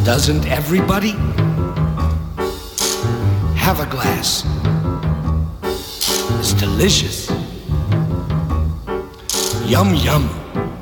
Doesn't everybody? Have a glass. It's delicious. Yum, yum.